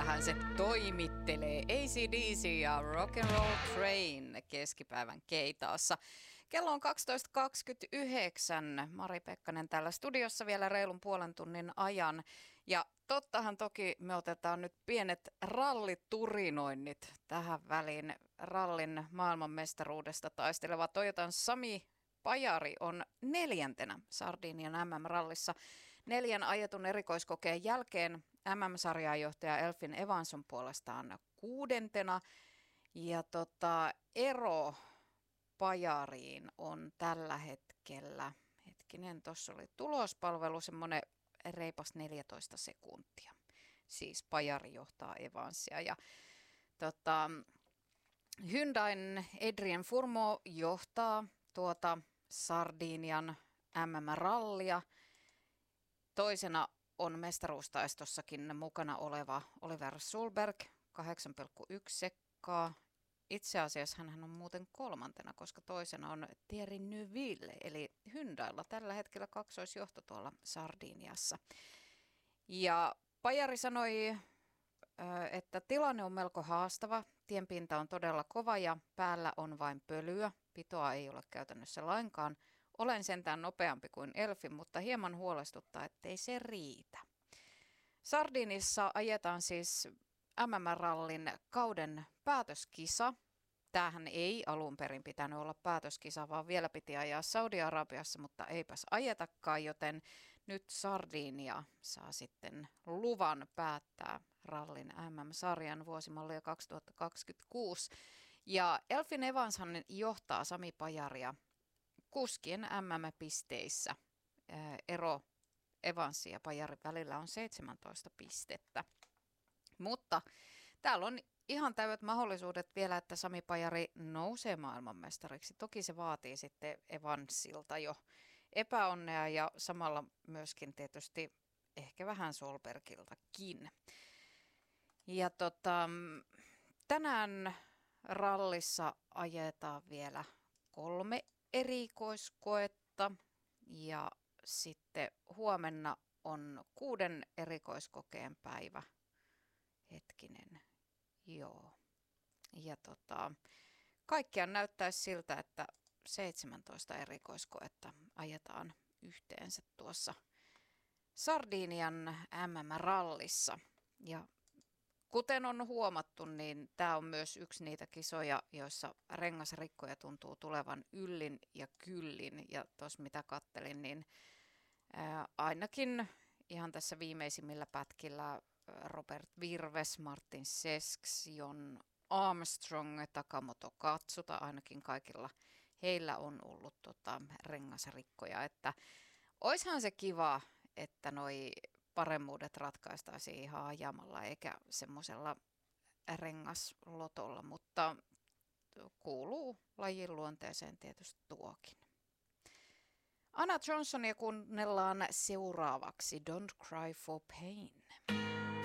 Siellähän se toimittelee AC/DC ja Rock and Roll Train keskipäivän keitaassa. Kello on 12.29. Mari Pekkanen täällä studiossa vielä reilun puolen tunnin ajan. Ja tottahan toki me otetaan nyt pienet ralliturinoinnit tähän väliin. Rallin maailmanmestaruudesta taisteleva Toyotan Sami Pajari on 4. Sardinian MM-rallissa. 4 ajetun erikoiskokeen jälkeen MM-sarjaajohtaja Elfyn Evans on puolestaan 6. Ja ero Pajariin on tällä hetkellä, tuossa oli tulospalvelu, semmoinen reipas 14 sekuntia. Siis Pajari johtaa Evansia. Ja Hyundain Adrien Furmo johtaa tuota Sardinian MM-rallia. Toisena on mestaruustaistossakin mukana oleva Oliver Solberg, 8,1 sekkaa. Itse asiassa hän on muuten 3., koska toisena on Thierry Neuville, eli Hyundailla tällä hetkellä kaksoisjohto tuolla Sardiniassa. Ja Pajari sanoi, että tilanne on melko haastava, tienpinta on todella kova ja päällä on vain pölyä, pitoa ei ole käytännössä lainkaan. Olen sentään nopeampi kuin Elfi, mutta hieman huolestuttaa, ettei se riitä. Sardinissa ajetaan siis MM-rallin kauden päätöskisa. Tämähän ei alun perin pitänyt olla päätöskisa, vaan vielä piti ajaa Saudi-Arabiassa, mutta eipäs ajetakaan, joten nyt Sardinia saa sitten luvan päättää rallin MM-sarjan vuosimallia 2026. Ja Elfyn Evanshan johtaa Sami Pajaria kuskien MM-pisteissä. Ero Evansin ja Pajarin välillä on 17 pistettä. Mutta täällä on ihan täydet mahdollisuudet vielä, että Sami Pajari nousee maailmanmestariksi. Toki se vaatii sitten Evansilta jo epäonnea ja samalla myöskin tietysti ehkä vähän Solbergiltakin. Ja tänään rallissa ajetaan vielä 3 erikoiskoetta ja sitten huomenna on 6 erikoiskokeen päivä. Joo. Ja kaikkiaan näyttäisi siltä, että 17 erikoiskoetta ajetaan yhteensä tuossa Sardinian MM-rallissa. Ja kuten on huomattu, niin tämä on myös yksi niitä kisoja, joissa rengasrikkoja tuntuu tulevan yllin ja kyllin. Ja tuossa mitä kattelin, niin ainakin ihan tässä viimeisimmillä pätkillä Robert Virves, Martin Sesks, Jon Armstrong, Takamoto Katsuta, ainakin kaikilla heillä on ollut rengasrikkoja. Että oishan se kiva, että noi paremmuudet ratkaistaisiin ihan ajamalla eikä semmoisella rengaslotolla, mutta kuuluu lajin luonteeseen tietysti tuokin. Anna Johnsonia kuunnellaan seuraavaksi Don't Cry for Pain.